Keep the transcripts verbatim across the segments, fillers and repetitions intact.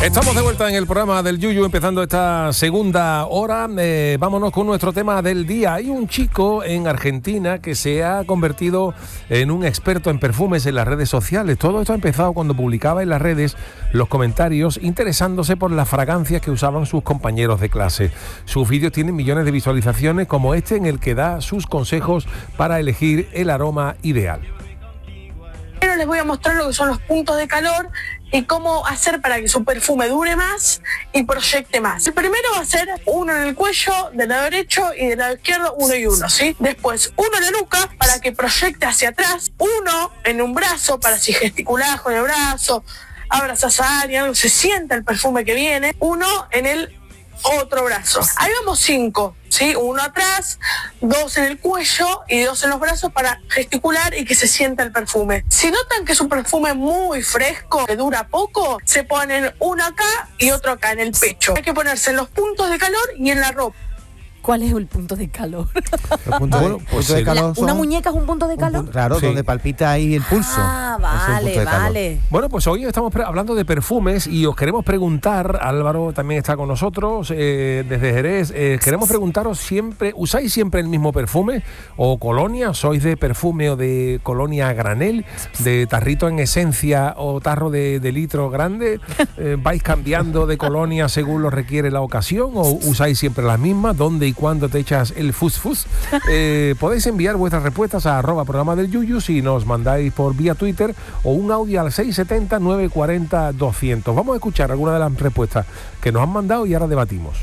Estamos de vuelta en el programa del Yuyu, empezando esta segunda hora. Eh, vámonos con nuestro tema del día. Hay un chico en Argentina que se ha convertido en un experto en perfumes en las redes sociales. Todo esto ha empezado cuando publicaba en las redes los comentarios interesándose por las fragancias que usaban sus compañeros de clase. Sus vídeos tienen millones de visualizaciones, como este en el que da sus consejos para elegir el aroma ideal. Pero les voy a mostrar lo que son los puntos de calor y cómo hacer para que su perfume dure más y proyecte más. El primero va a ser uno en el cuello, del lado derecho, y del lado izquierdo uno y uno, ¿sí? Después uno en la nuca para que proyecte hacia atrás, uno en un brazo para si gesticulás con el brazo, abrazás a alguien, se sienta el perfume que viene, uno en el otro brazo. Ahí vamos cinco, ¿sí? Uno atrás, dos en el cuello y dos en los brazos para gesticular y que se sienta el perfume. Si notan que es un perfume muy fresco, que dura poco, se ponen uno acá y otro acá en el pecho. Hay que ponerse en los puntos de calor y en la ropa. ¿Cuál es el punto de calor? Los puntos Bueno, de, pues puntos de sí. calor La- son ¿Una muñeca es un punto de un calor? punto- claro, Sí. donde palpita ahí el pulso. Ah, Eso es un punto vale, de calor. vale. Bueno, pues hoy estamos pre- hablando de perfumes y os queremos preguntar, Álvaro también está con nosotros eh, desde Jerez, eh, queremos preguntaros siempre, ¿usáis siempre el mismo perfume o colonia? ¿Sois de perfume o de colonia a granel, de tarrito en esencia o tarro de, de litro grande? Eh, ¿Vais cambiando de colonia según lo requiere la ocasión o usáis siempre las mismas? ¿Dónde y cuándo te echas el fus fus? Eh, podéis enviar vuestras respuestas a arroba programa del Yuyu si nos mandáis por vía Twitter o un audio al seis siete cero, nueve cuatro cero, doscientos. Vamos a escuchar algunas de las respuestas que nos han mandado y ahora debatimos.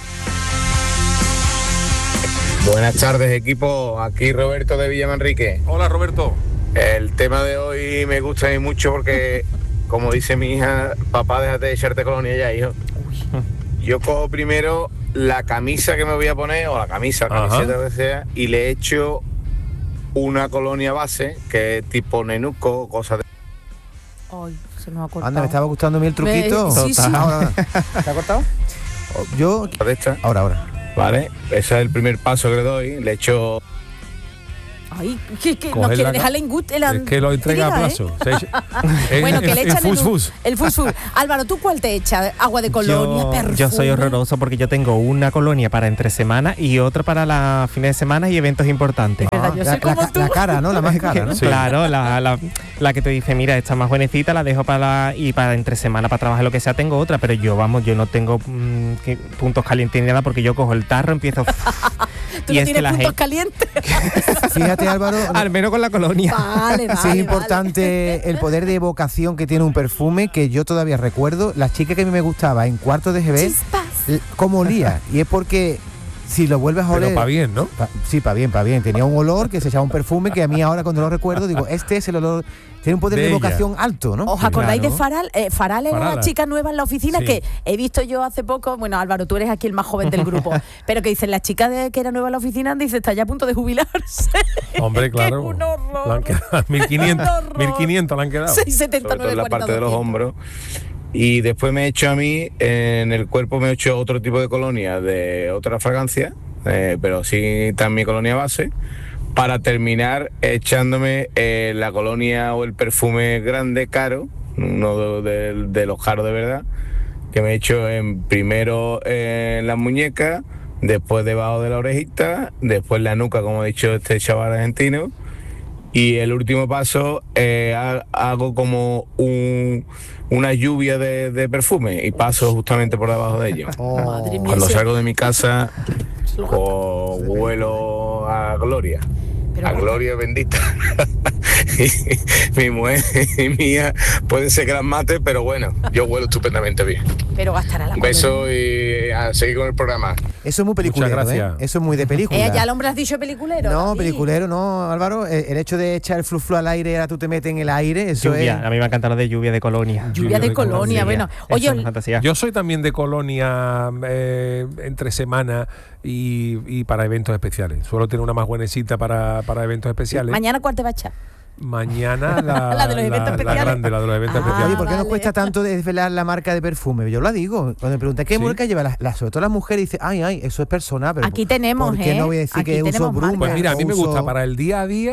Buenas tardes, equipo. Aquí Roberto de Villamanrique. Hola, Roberto. El tema de hoy me gusta a mí mucho porque, como dice mi hija, papá, déjate de echarte colonia ya, hijo. Yo cojo primero la camisa que me voy a poner, o la camisa, la Ajá. camiseta, lo que sea, y le echo una colonia base, que es tipo nenuco, cosas de... Ay, se me ha cortado. Anda, me estaba gustando a mí el truquito. Me- sí, sí. Ahora, ¿se ha cortado? Yo, de estas, ahora, ahora. ¿vale? Ese es el primer paso que le doy. Le echo... Ay, que, que Coger no quiere la- dejarle en gut. Es que lo entrega a plazo. Se echa- Bueno, que el- le el echan fus el, fus. el fus fus. Álvaro, ¿tú cuál te echas? ¿Agua de colonia, yo, perfume? yo soy horroroso porque yo tengo una colonia para entre semana y otra para la fines de semana y eventos importantes. verdad, yo la, soy como la- tú. la cara, ¿no? La más cara, ¿no? Sí. Claro, la, la, la que te dice, mira, esta más buenecita, la dejo para la, y para entre semana para trabajar lo que sea tengo otra, pero yo, vamos, yo no tengo mm, que- puntos calientes ni nada porque yo cojo el tarro, empiezo... ¿Tú y no es que tienes la puntos gente, calientes? Fíjate, Álvaro, al menos con la colonia. Vale, vale. sí es vale. importante el poder de evocación que tiene un perfume, que yo todavía recuerdo. La chica que a mí me gustaba en cuarto de G B, Chispas. l- cómo olía. Y es porque si lo vuelves a oler... Pero para bien, ¿no? Pa- sí, para bien, para bien. Tenía un olor que se echaba un perfume que a mí ahora cuando lo recuerdo digo, este es el olor, tiene un poder De de, ella. evocación alto, ¿no? ¿Os acordáis Claro. de Faral? Eh, Faral era Farala. la chica nueva en la oficina Sí. que he visto yo hace poco. Bueno, Álvaro, tú eres aquí el más joven del grupo. Pero que dicen, la chica de, que era nueva en la oficina, dice, está ya a punto de jubilarse. Hombre, claro. Que es un horror. Le han quedado mil quinientos, Un horror. mil quinientos le han quedado. seis setenta sobre todo en la parte de los hombros. Y después me he hecho a mí, en el cuerpo me he hecho otro tipo de colonia de otra fragancia, eh, pero sí también colonia base, para terminar echándome eh, la colonia o el perfume grande caro, uno de, de- de los caros de verdad, que me he hecho en primero en las muñecas, después debajo de la orejita, después la nuca, como ha dicho este chaval argentino. Y el último paso, eh, ha- hago como un, una lluvia de, de perfume y paso justamente por debajo de ellos. Madre mía, Cuando ese- salgo de mi casa, lo pues, huelo a gloria. Pero A bueno. gloria bendita. Y mi mujer y mía pueden ser que las mate, pero bueno, yo huelo estupendamente bien. Pero gastará la Un beso y a seguir con el programa. Eso es muy peliculero, Muchas ¿eh? gracias. Eso es muy de película. Eh, ya el hombre has dicho peliculero. No, David. peliculero no, Álvaro. El, el hecho de echar el fluflu al aire y ahora tú te metes en el aire, eso Lluvia, es... a mí me encanta lo de lluvia de colonia. Lluvia de colonia, bueno. Eso Oye, es una fantasía. Yo soy también de colonia eh, entre semana y, y para eventos especiales. Suelo tener una más buenecita para, para eventos especiales. ¿mañana cuál te va a echar? Mañana la, La de los eventos la especiales. grande, la de los eventos Ah, especiales. Oye, ¿por qué vale. nos cuesta tanto desvelar la marca de perfume? Yo lo digo. Cuando me preguntan qué Sí. marca lleva, la, la- sobre todo las mujeres dicen, ay, ay, eso es personal. Pero Aquí tenemos, ¿por qué ¿eh? no voy a decir Aquí que uso tenemos Bruma? Pues mira, a mí me uso- gusta para el día a día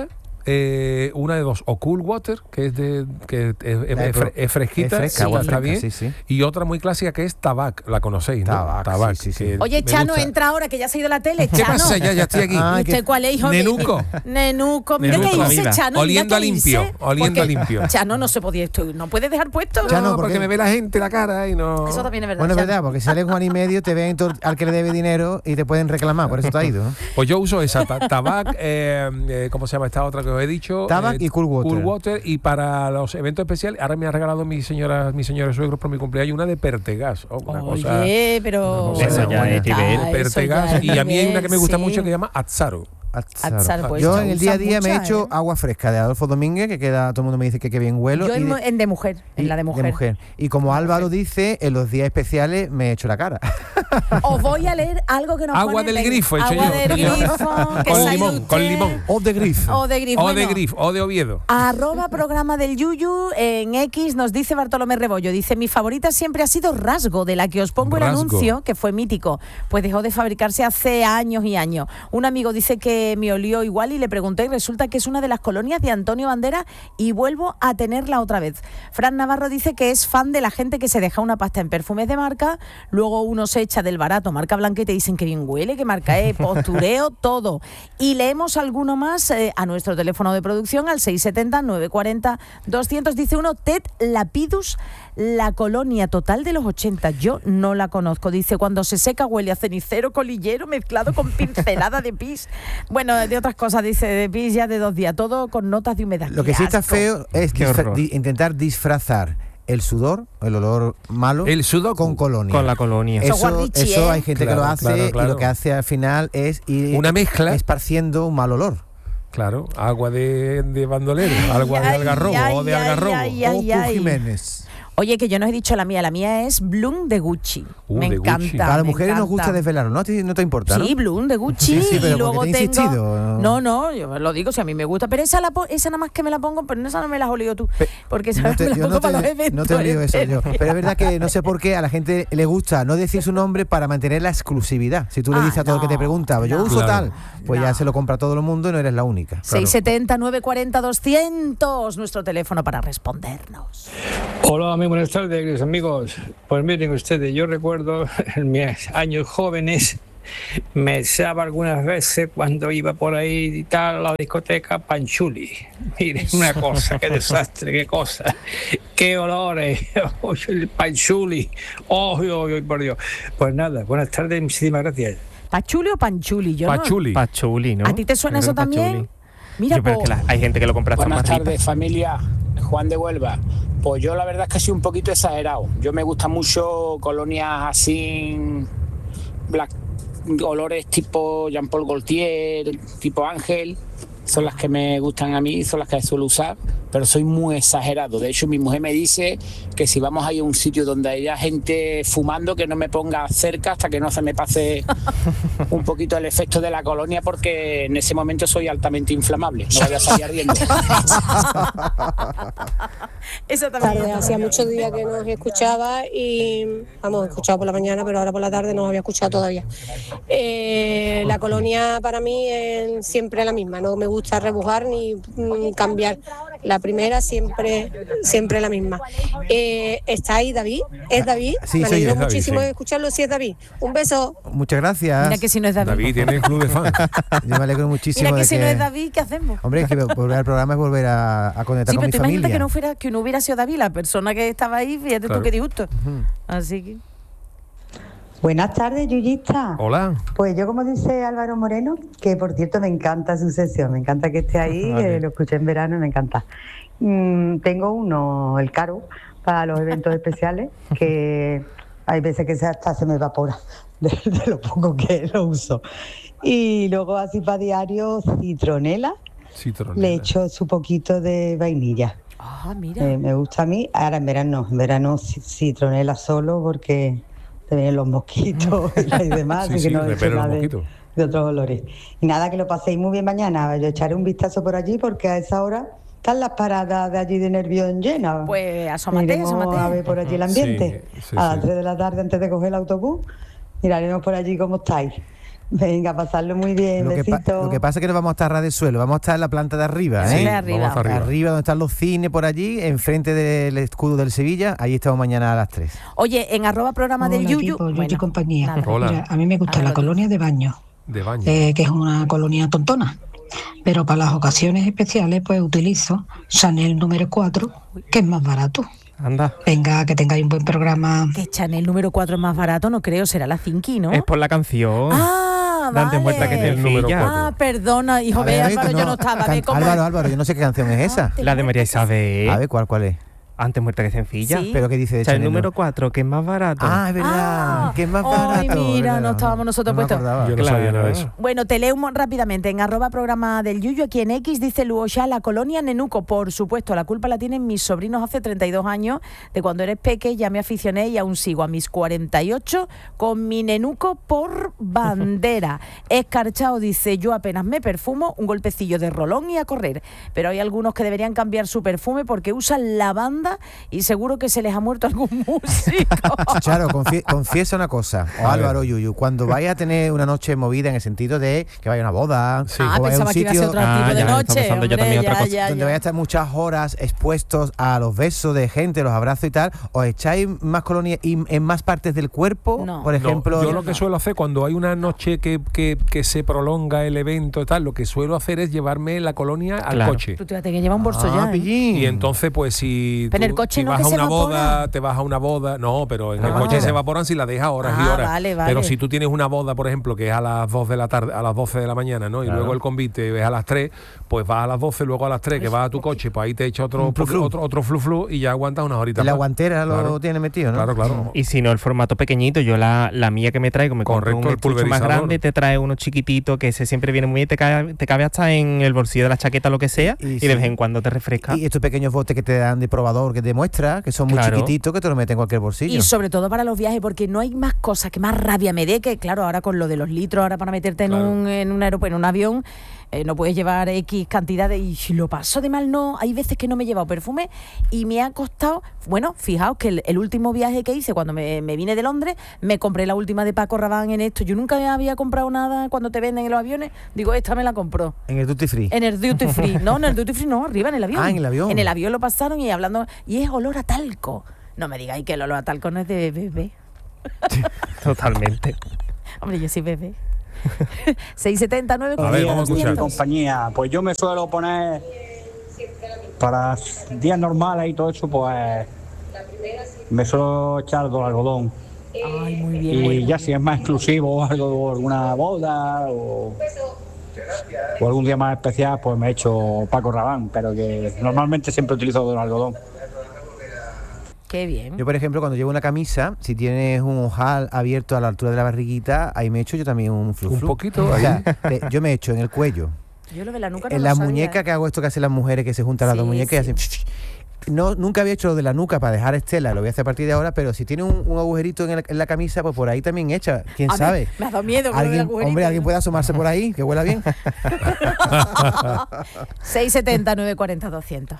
eh, una de dos, o Cool Water, que es de que es, es, La de es, pro- es fresquita, es fresca, sí, agua está fresca, bien, sí, sí. y otra muy clásica que es Tabac, la conocéis, ¿no? Tabac, Tabac, sí, sí, sí. que Oye, me Chano, gusta. entra ahora que ya se ha ido la tele. ¿Qué Chano. pasa? Ya, ya estoy aquí. Ah, ¿Y usted cuál es, hijo de- Nenuco. Nenuco, mira Nenuco, que irse, vida. Chano. Oliendo mira a que limpio, irse, oliendo a porque limpio. Chano no se podía, esto no puede dejar puesto. Chano, No, ¿por porque qué? me ve la gente la cara y no. Eso también es verdad. Bueno, es Chano. verdad, porque si sales Juan y medio te ven todo- al que le debe dinero y te pueden reclamar, por eso te ha ido, ¿no? Pues yo uso esa, ta- Tabac, eh, eh, ¿cómo se llama esta otra que os he dicho? Tabac Eh, y Cool Water. Cool Water, y para los eventos especiales, ahora me ha regalado mi señora, mi señora suegro por mi cumpleaños una de Pertegas. Oh, una cosa, Oye, pero... una cosa Eso ya buena. es nivel. Ah, eso Pertegas, ya es y a mí hay una que me gusta nivel, mucho sí. que se llama Azzaro. Atzaro. Atzaro, pues, Yo se en el usa día a día me he mucha, hecho ¿eh? agua fresca de Adolfo Domínguez, que queda, todo el mundo me dice que qué bien huelo. Yo y en, de- en de mujer, en y- la de mujer. Y como Álvaro dice, en los días especiales me he hecho la cara. Os voy a leer algo que nos Agua pone del en- grifo, he hecho Agua yo. del Yo. grifo. que Con se ha ido limón, con usted. limón. O de grifo. O de grifo. O de bueno. Grif, o de Oviedo. Arroba programa del Yuyu en X nos dice Bartolomé Rebollo, dice mi favorita siempre ha sido Rasgo, de la que os pongo el Rasgo. anuncio, que fue mítico, pues dejó de fabricarse hace años y años. Un amigo dice que me olió igual y le pregunté y resulta que es una de las colonias de Antonio Banderas y vuelvo a tenerla otra vez. Fran Navarro dice que es fan de la gente que se deja una pasta en perfumes de marca, luego uno se echa del barato, marca blanca, y te dicen que bien huele, que marca es, postureo, todo. Y leemos alguno más eh, a nuestro teléfono de producción al seis siete cero, nueve cuatro cero, doscientos. Dice uno, Ted Lapidus, la colonia total de los ochenta. Yo no la conozco. Dice, cuando se seca huele a cenicero colillero mezclado con pincelada de pis. Bueno, de otras cosas, dice, de pis ya de dos días, todo con notas de humedad. Lo que ¡Qué sí está asco! feo es Qué disfra- horror. di- intentar disfrazar el sudor, el olor malo, El sudoku. con colonia. Con la colonia. Eso Eso, guardichi, eso ¿eh? hay gente Claro, que lo hace claro, claro. y lo que hace al final es ir Una mezcla. esparciendo un mal olor. Claro, agua de, de bandolero, agua de ay, algarrobo ay, o de ay, algarrobo. ay, o ay, Q ay. Jiménez. Oye, que yo no he dicho la mía, la mía es Bloom de Gucci. Uh, me de encanta. Gucci. A las me mujeres nos encanta. gusta desvelarlo, ¿no? ¿A ti no te importa, no? Sí, Bloom de Gucci. Sí, sí, pero y luego porque te he tengo. insistido. No, no, yo lo digo, si a mí me gusta. Pero esa, la po- esa nada más que me la pongo, pero esa no me la has olido tú. Pe- Porque esa No me te, la yo pongo no para los te, eventos. no te he oído eso yo. especiales. Pero es verdad que no sé por qué a la gente le gusta no decir su nombre para mantener la exclusividad. Si tú le Ah, dices a todo el que te no, pregunta, yo no. uso Claro. tal, pues No. ya se lo compra todo el mundo y no eres la única. seis siete cero, nueve cuatro cero, doscientos, nuestro teléfono para respondernos. Hola, muy buenas tardes, queridos amigos. Pues miren ustedes, yo recuerdo en mis años jóvenes, me echaba algunas veces cuando iba por ahí y tal a la discoteca Panchuli. Miren, una cosa, qué desastre, qué cosa, qué olores, oh, el Panchuli, oh, oh, oh, por Dios. Pues nada, buenas tardes, muchísimas gracias. ¿Pachuli o Panchuli? Yo no- Pachuli. Pachuli, ¿no? ¿A ti te suena Creo eso que Pachuli. también? Mira, Yo, pero po- es que la- hay gente que lo compra hasta Buenas más rico. tardes, familia. Juan de Huelva. Pues yo la verdad es que soy un poquito exagerado. Yo me gustan mucho colonias así, black, olores tipo Jean Paul Gaultier, tipo Ángel. Son las que me gustan a mí, son las que suelo usar, pero soy muy exagerado. De hecho, mi mujer me dice que si vamos a ir a un sitio donde haya gente fumando, que no me ponga cerca hasta que no se me pase un poquito el efecto de la colonia, porque en ese momento soy altamente inflamable. No vaya a salir ardiendo. Eso también. Tarde, hacía muchos días que no os escuchaba y, vamos, he escuchado por la mañana, pero ahora por la tarde no os había escuchado todavía. Eh, la colonia para mí es siempre la misma, no me gusta rebujar ni mm, cambiar. La primera siempre siempre la misma. Eh, ¿Está ahí David? ¿Es David? Sí, me soy alegro yo, David, muchísimo sí. de escucharlo si es David. Un beso. Muchas gracias. Mira que si no es David. David tiene el club de fans. Yo me alegro muchísimo Mira que de si que... no es David, ¿qué hacemos? Hombre, es que volver al programa es volver a, a conectar Sí, con pero mi tú imagínate familia. que no, fuera, que no hubiera sido David, la persona que estaba ahí, fíjate Claro. tú qué disgusto. Así que... Buenas tardes, Yuyista. Hola. Pues yo, como dice Álvaro Moreno, que por cierto me encanta su sesión, me encanta que esté ahí, Vale. que lo escuché en verano y me encanta. Mm, tengo uno, el Caro, para los eventos especiales, que hay veces que se- hasta se me evapora de, de lo poco que lo uso. Y luego así para diario, citronela, Citronela. le echo su poquito de vainilla. Ah, mira. Eh, me gusta a mí, ahora en verano no, en verano ci- citronela solo porque te vienen los mosquitos y demás, Sí, así sí, que no he repele hecho los nada de, mosquitos. de otros olores. Y nada, que lo paséis muy bien mañana, yo echaré un vistazo por allí porque a esa hora están las paradas de allí de Nervión llenas. Pues asómate, Iremos asómate. a ver por allí el ambiente. Sí, sí, a las sí. tres de la tarde antes de coger el autobús, miraremos por allí cómo estáis. Venga, pasarlo muy bien, Lo que, pa- besito. lo que pasa es que no vamos a estar ras del suelo, vamos a estar en la planta de arriba, Sí, ¿eh? de arriba. Vamos arriba. Arriba donde están los cines por allí, enfrente del escudo del Sevilla, ahí estamos mañana a las tres. Oye, en arroba programa del Hola, Yuyu. equipo, Yuyu bueno, y compañía. nada. Hola. Mira, a mí me gusta Ah, la lo colonia de baño, De baño. eh, que es una colonia tontona. Pero para las ocasiones especiales, pues utilizo Chanel número cuatro, que es más barato. Anda. Venga, que tengáis un buen programa. Que Chanel número cuatro es más barato, no creo, será la Cinqui, ¿no? Es por la canción. Ah, Dante vale. muestra que es el número Sencilla. cuatro. Ah, perdona, hijo, A ver, ve, a ver, Álvaro, que yo no estaba. can- Ve cómo- Álvaro, Álvaro, yo no sé qué canción es esa. La de María Isabel. A ver, ¿cuál, cuál es? Antes muerta que sencilla. Sí. ¿Pero qué dice de O sea, el Chanel? número cuatro, que es más barato. Ah, es verdad, Ah, que es más ay, barato. mira, ¿verdad? no estábamos nosotros No me puestos. acordaba. Yo no Claro. sabía nada de eso. Bueno, te leo un- rápidamente. En arroba programa del Yuyu, aquí en X, dice Luosha, la colonia Nenuco. Por supuesto, la culpa la tienen mis sobrinos hace treinta y dos años. De cuando eres peque ya me aficioné y aún sigo a mis cuarenta y ocho con mi Nenuco por bandera. Escarchado dice, yo apenas me perfumo, un golpecillo de rolón y a correr. Pero hay algunos que deberían cambiar su perfume porque usan lavanda y seguro que se les ha muerto algún músico. Charo, confie- confiesa una cosa, o A Álvaro ver. Yuyu, cuando vaya a tener una noche movida en el sentido de que vaya a una boda, Sí. Ah, o vaya a un pensaba que iba a ser sitio otro Ah, tipo de ya, está noche. pensando yo hombre, también otra ya, cosa. ya, donde ya. vaya a estar muchas horas expuestos a los besos de gente, los abrazos y tal, ¿os echáis más colonias y en más partes del cuerpo? No. Por No, ejemplo, yo lo que suelo hacer cuando hay una noche que, que, que se prolonga el evento y tal, lo que suelo hacer es llevarme la colonia al Claro. coche. Tú fíjate que lleva un bolso Ah, ya. ¿eh? pillín. Y entonces, pues si, Pero en tú- el coche si no, vas que a se una boda, evapora. te vas a una boda, no, pero en el Ah. coche se evaporan si la dejas horas y Ah, horas. vale, vale. Pero si tú tienes una boda, por ejemplo, que es a las dos de la tarde, a las doce de la mañana, ¿no? Y Claro. luego el convite es a las tres, pues vas a las doce, luego a las tres, que vas a tu coche, pues ahí te echa otro Un flu flu. otro, otro flu flu y ya aguantas unas horitas en la más. guantera lo Claro. tiene metido, ¿no? Claro, claro. Y si no, el formato pequeñito, yo la, la mía que me traigo, me compro Correcto, un el estuche más pulverizador. grande, te trae uno chiquitito que ese siempre viene muy bien, te cabe, te cabe hasta en el bolsillo de la chaqueta, lo que sea, Y y, sí. de vez en cuando te refresca. Y estos pequeños botes que te dan de probador, que te muestra, que son muy Claro. chiquititos, que te lo meten en cualquier bolsillo. Y sobre todo para los viajes, porque no hay más cosas que más rabia me dé que, claro, ahora con lo de los litros, ahora para meterte en Claro. un en un aeropuerto, en un avión, eh, no puedes llevar X cantidad de... Y si lo paso de mal, no. Hay veces que no me he llevado perfume y me ha costado... Bueno, fijaos que el, el último viaje que hice, cuando me, me vine de Londres, me compré la última de Paco Rabanne en esto. Yo nunca había comprado nada cuando te venden en los aviones. Digo, esta me la compró. En el duty free. En el duty free. No, en el duty free no, arriba en el avión. Ah, en el avión. En el avión lo pasaron y hablando... Y es olor a talco. No me digáis que el olor a talco no es de bebé. Totalmente. Hombre, yo soy bebé. seis setenta nueve A ver, vamos a escuchar. compañía, pues yo me suelo poner para días normales y todo eso, pues me suelo echar dos algodón. Ay, muy bien. Y muy ya bien. si es más exclusivo, algo, alguna boda o, o algún día más especial, pues me echo Paco Rabanne, pero que normalmente siempre utilizo dos algodón. Qué bien. Yo, por ejemplo, cuando llevo una camisa, si tienes un ojal abierto a la altura de la barriguita, ahí me echo yo también un flu Un flu. poquito O ahí. sea, te- yo me echo en el cuello, Yo lo de la nuca no en lo la sabía, muñeca, ¿eh? que hago esto que hacen las mujeres, que se juntan las dos Sí, muñecas y sí. hacen... No, nunca había hecho lo de la nuca para dejar estela, lo voy a hacer a partir de ahora, pero si tiene un, un agujerito en, el- en la camisa, pues por ahí también echa, quién A mí sabe. Me ha dado miedo. con lo del ¿Alguien, agujerito. hombre, alguien puede asomarse por ahí, que huela bien. seis setenta nueve cuarenta doscientos.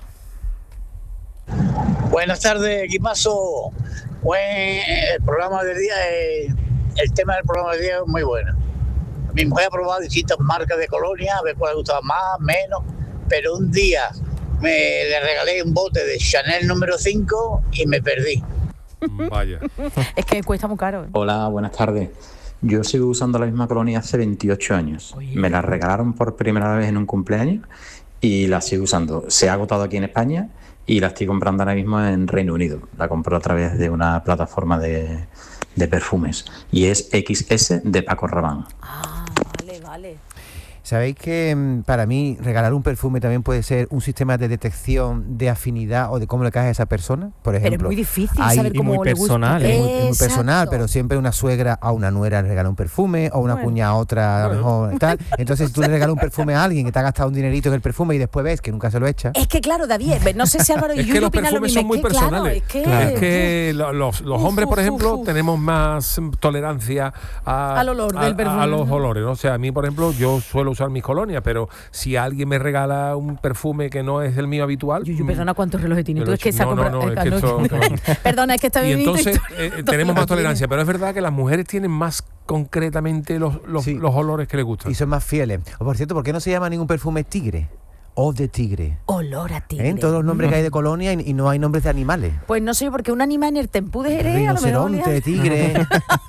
Buenas tardes, equipazo. Pues el programa del día, es, el tema del programa del día es muy bueno. Mi mujer ha probado distintas marcas de colonia, a ver cuál le gustaba más, menos, pero un día me le regalé un bote de Chanel número cinco y me perdí. Vaya. Es que cuesta muy caro. ¿eh? Hola, buenas tardes. Yo sigo usando la misma colonia hace veintiocho años. Oye. Me la regalaron por primera vez en un cumpleaños y la sigo usando. Se ha agotado aquí en España y la estoy comprando ahora mismo en Reino Unido. La compro a través de una plataforma de, de perfumes y es equis ese de Paco Rabanne. Ah, vale, vale. ¿Sabéis que mm, para mí regalar un perfume también puede ser un sistema de detección de afinidad o de cómo le cae a esa persona? Por ejemplo, Pero es muy difícil hay- saber y cómo muy le gusta. personal, Es ¿eh? muy, es muy Exacto. personal, pero siempre una suegra a una nuera le regala un perfume o una Bueno. cuñada a otra a lo Bueno. mejor tal. Entonces si tú le regalas un perfume a alguien que te ha gastado un dinerito en el perfume y después ves que nunca se lo echa. Es que claro, David, no sé si Álvaro y Es Yuyu que los opinan lo perfumes mismo. son muy es que, claro, personales. es que, Es que lo- los, los Uf, hombres, por uf, ejemplo, uf, uf. tenemos más mm, tolerancia a, Al olor a- del perfume. a los olores, ¿no? O sea, a mí, por ejemplo, yo suelo usar usar mis colonias, pero si alguien me regala un perfume que no es el mío habitual... Yo, yo perdona, ¿cuántos relojes tienes tú? Es que se ha no, no, comprado... no, es que esto, no. Perdona, es que está Y viviendo... entonces eh, tenemos más tolerancia, pero es verdad que las mujeres tienen más concretamente los, los, Sí. los olores que les gustan. Y son más fieles. O, por cierto, ¿por qué no se llama ningún perfume tigre? O de tigre. Olor a tigre. ¿Eh? Todos los nombres que hay de colonia y, y no hay nombres de animales. Pues no sé, porque un animal en el Tempú de Jerez a lo mejor... Rinoceronte, tigre.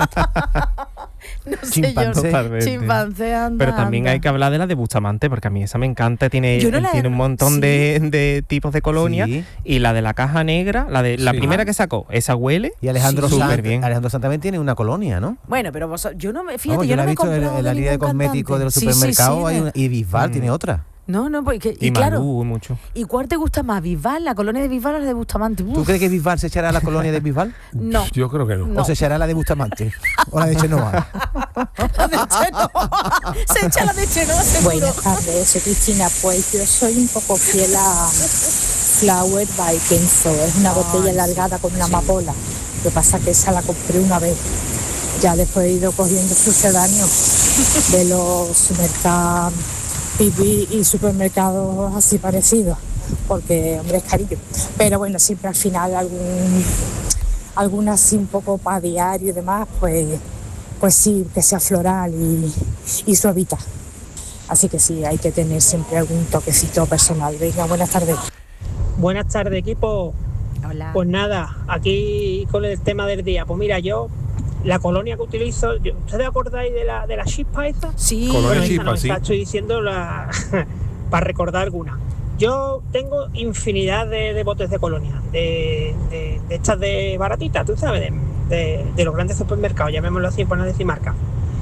No sé Chimpancé. yo. Totalmente. Chimpancé, anda, Pero también anda. hay que hablar de la de Bustamante, porque a mí esa me encanta. Tiene, Yo no la he- tiene un montón sí. de, de tipos de colonia. Sí. Y la de la caja negra, la de la Sí. primera que sacó, esa huele. Y Alejandro Sí. Sanz, Súper bien. Alejandro Sanz también tiene una colonia, ¿no? Bueno, pero vos, yo no me... Fíjate, Vamos, yo, yo no la he me he visto en, comprado en la de línea de ningún cosméticos de los cantante. Sí, sí, supermercados sí, hay de- una- y Bisbal Mm. tiene otra. No, no, porque... Y, Y, claro... Malú, mucho. ¿Y cuál te gusta más? ¿Bisbal? ¿La colonia de Bisbal o la de Bustamante? Uf, ¿Tú crees que Bisbal se echará a la colonia de Bisbal? no. Yo creo que no. No. ¿O se echará a la de Bustamante? ¿O la de Chenoa? La de Chenoa. Se echa la de Chenoa, seguro. Buenas tardes, soy Cristina. Pues yo soy un poco fiel a Flower by Kenzo. Es una botella alargada con una amapola. Lo que pasa que esa la compré una vez. Ya después he ido cogiendo sucedáneos de los mercados pipí y supermercados así parecidos. Porque, hombre, es carillo. Pero bueno, siempre al final algún, alguna así un poco para diario y demás, pues, pues sí, que sea floral y, y suavita. Así que sí, hay que tener siempre algún toquecito personal. Venga, buenas tardes. Buenas tardes, equipo. Hola. Pues nada, aquí con el tema del día. Pues mira, yo, la colonia que utilizo, yo- ¿ustedes acordáis de la, de la chispa esa? Sí. Colonia Bueno, esa chispa, no, sí. esa estoy diciendo la, para recordar alguna. Yo tengo infinidad de, de botes de colonia, de, de, de estas de baratitas, tú sabes, de, de, de los grandes supermercados, llamémoslo así, por no decir marca.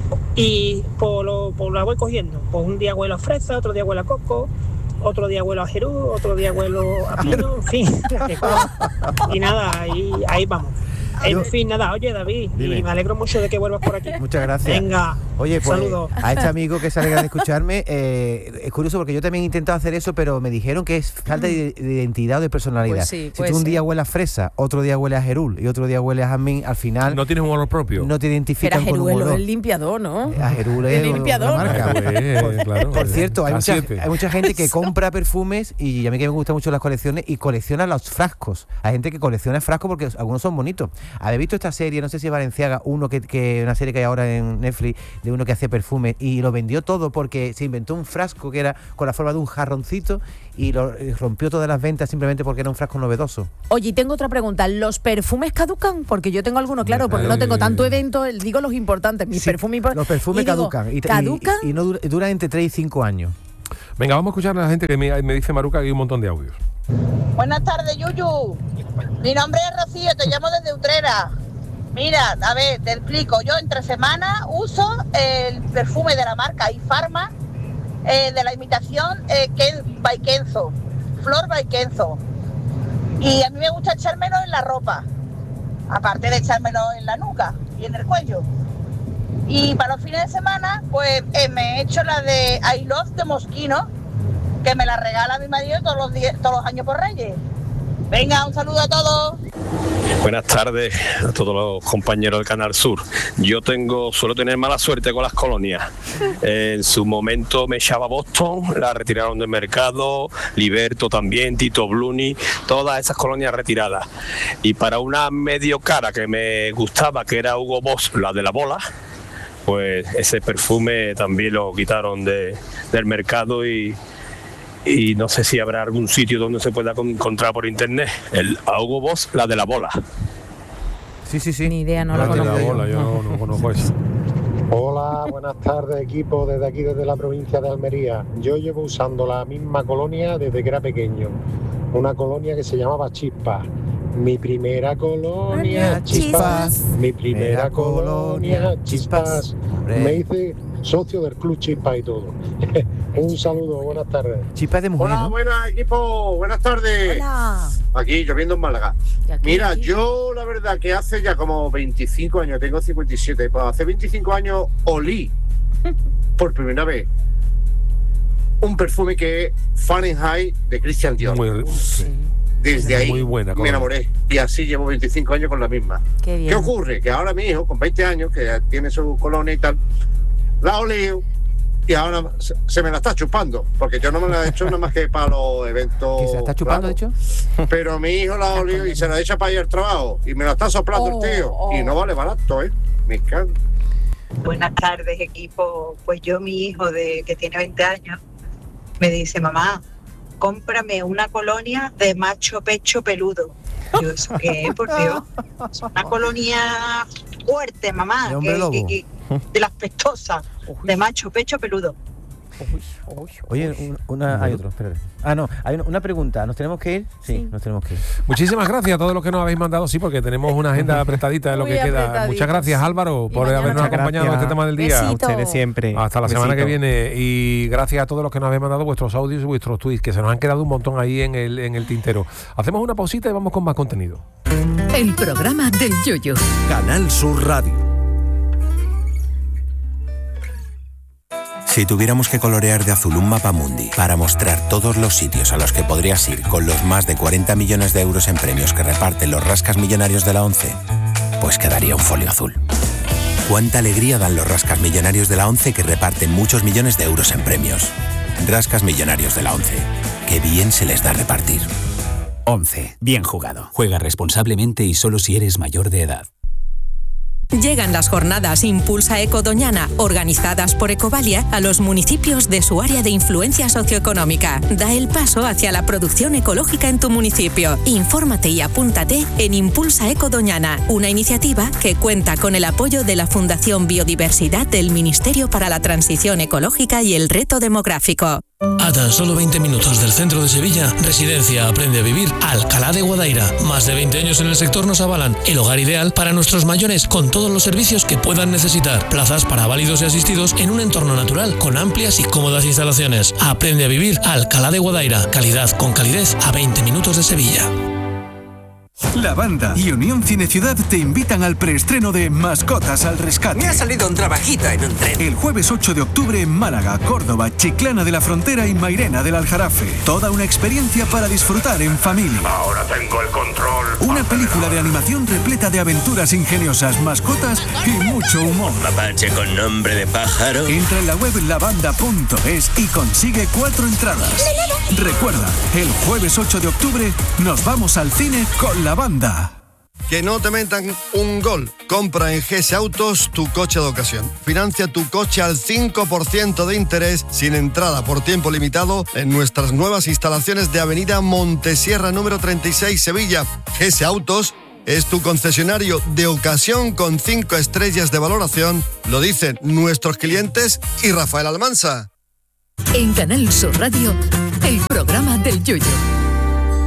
Y pues, lo, pues la voy cogiendo. Pues un día huelo a fresa, otro día huelo a coco, otro día huelo a jerú, otro día huelo a pino, en fin. la que coja. Y nada, ahí, ahí vamos. En Yo- fin, nada, oye David, Dime. y me alegro mucho de que vuelvas por aquí. Muchas gracias. Venga, Oye, pues saludos. a este amigo que se alegra de escucharme, eh, es curioso porque yo también he intentado hacer eso, pero me dijeron que es falta de, de identidad o de personalidad. Pues sí, si puede tú un ser. día hueles a fresa, otro día hueles a jerul y otro día hueles a jazmín, al final No tienes un olor propio. no te Pero identifican con un Jeruelo olor. es el limpiador, ¿no? A jerul es El limpiador. una marca. Eh, Por- claro, Por eh, cierto, hay A mucha, siete. hay mucha gente que compra perfumes y a mí que me gustan mucho las colecciones y colecciona los frascos. Hay gente que colecciona frascos porque algunos son bonitos. ¿Habéis visto esta serie? No sé si es Valenciaga, uno que, que una serie que hay ahora en Netflix de uno que hace perfumes y lo vendió todo porque se inventó un frasco que era con la forma de un jarroncito y lo y rompió todas las ventas simplemente porque era un frasco novedoso. Oye, y tengo otra pregunta. ¿Los perfumes caducan? Porque yo tengo algunos, claro, porque no tengo tanto evento, digo los importantes, mis Sí, perfumes impor- los perfumes y digo, caducan y, y- ¿caducan? y no dura- duran entre tres y cinco años. Venga, vamos a escuchar a la gente que me, me dice Maruca que hay un montón de audios. Buenas tardes, Yuyu. Mi nombre es Rocío, te llamo desde Utrera. Mira, a ver, te explico. Yo entre semanas uso el perfume de la marca Ifarma, eh, de la imitación eh, Ken, by Kenzo, Flor by Kenzo. Y a mí me gusta echármelo en la ropa, aparte de echármelo en la nuca y en el cuello. Y para los fines de semana, pues eh, me he hecho la de I Love de Moschino, que me la regala mi marido todos los días, todos los años por Reyes. Venga, un saludo a todos. Buenas tardes a todos los compañeros del Canal Sur. Yo tengo, suelo tener mala suerte con las colonias. Eh, en su momento me echaba Boston, la retiraron del mercado, Liberto también, Tito Bluni, todas esas colonias retiradas. Y para una medio cara que me gustaba, que era Hugo Boss, la de la bola, pues ese perfume también lo quitaron de, del mercado y... y no sé si habrá algún sitio donde se pueda encontrar por internet. El Hugo Boss, la de la bola. Sí, sí, sí. Ni idea, no La lo de la conozco. bola, yo no, no conozco eso. Hola, buenas tardes equipo, desde aquí, desde la provincia de Almería. Yo llevo usando la misma colonia desde que era pequeño, una colonia que se llamaba Chispas. Mi primera colonia, Chispas, mi primera colonia, Chispas. Me hice socio del club Chispas y todo. Un saludo, buenas tardes. Chispas de mujer, Hola, ¿no? buenas equipo, buenas tardes. Hola. Aquí, lloviendo en Málaga. aquí, Mira, aquí. yo la verdad que hace ya como veinticinco años, tengo cincuenta y siete, pues hace veinticinco años olí por primera vez un perfume que es Fahrenheit de Christian Dior. Muy, sí. Desde ahí Muy buena me colonia. enamoré y así llevo veinticinco años con la misma. Qué bien. ¿Qué ocurre? Que ahora mi hijo, con veinte años, que ya tiene su colonia y tal, la oleo y ahora se, se me la está chupando, porque yo no me la he hecho nada más que para los eventos. ¿Que se la está chupando, de hecho? Pero mi hijo la olió y se la echa para ir al trabajo y me la está soplando Oh, el tío. oh. Y no vale barato, ¿eh? Me encanta. Buenas tardes, equipo. Pues yo, mi hijo de que tiene veinte años, me dice, mamá, cómprame una colonia de macho pecho peludo. Yo, ¿eso qué es, por Dios? Es una colonia fuerte, mamá, ¿De hombre que- lobo? que- que- de las pestosas, de macho pecho peludo. Oye, un- una, hay otro, espérate. Ah, no, hay una, una pregunta. ¿Nos tenemos que ir? Sí, nos tenemos que ir. Muchísimas gracias a todos los que nos habéis mandado, sí, porque tenemos una agenda apretadita de lo Muy que queda. apretaditos. Muchas gracias, Álvaro, por mañana habernos muchas acompañado en gracias. este tema del día. A ustedes siempre. Hasta la Un semana que besito. viene. Y gracias a todos los que nos habéis mandado vuestros audios y vuestros tweets, que se nos han quedado un montón ahí en el, en el tintero. Hacemos una pausita y vamos con más contenido. El programa del Yoyo. Canal Sur Radio. Si tuviéramos que colorear de azul un mapamundi para mostrar todos los sitios a los que podrías ir con los más de cuarenta millones de euros en premios que reparten los rascas millonarios de la ONCE, pues quedaría un folio azul. Cuánta alegría dan los rascas millonarios de la ONCE que reparten muchos millones de euros en premios. Rascas millonarios de la ONCE. Qué bien se les da repartir. ONCE. Bien jugado. Juega responsablemente y solo si eres mayor de edad. Llegan las jornadas Impulsa Eco Doñana, organizadas por Ecovalia, a los municipios de su área de influencia socioeconómica. Da el paso hacia la producción ecológica en tu municipio. Infórmate y apúntate en Impulsa Eco Doñana, una iniciativa que cuenta con el apoyo de la Fundación Biodiversidad del Ministerio para la Transición Ecológica y el Reto Demográfico. A tan solo veinte minutos del centro de Sevilla, Residencia Aprende a Vivir Alcalá de Guadaira. Más de veinte años en el sector nos avalan. El hogar ideal para nuestros mayores, con todos los servicios que puedan necesitar. Plazas para válidos y asistidos en un entorno natural, con amplias y cómodas instalaciones. Aprende a Vivir Alcalá de Guadaira. Calidad con calidez a veinte minutos de Sevilla. La Banda y Unión Cine Ciudad te invitan al preestreno de Mascotas al Rescate. Me ha salido un trabajito en un tren. El jueves ocho de octubre en Málaga, Córdoba, Chiclana de la Frontera y Mairena del Aljarafe. Toda una experiencia para disfrutar en familia. Ahora tengo el control. Una película de animación repleta de aventuras ingeniosas, mascotas y mucho humor. Mapache con nombre de pájaro. Entra en la web lavanda punto es y consigue cuatro entradas. Recuerda, el jueves ocho de octubre nos vamos al cine con la banda. Que no te metan un gol. Compra en G S Autos tu coche de ocasión. Financia tu coche al cinco por ciento de interés sin entrada por tiempo limitado en nuestras nuevas instalaciones de Avenida Montesierra número treinta y seis, Sevilla. G S Autos es tu concesionario de ocasión con cinco estrellas de valoración. Lo dicen nuestros clientes y Rafael Almansa. En Canal Sur Radio, el programa del Yoyo.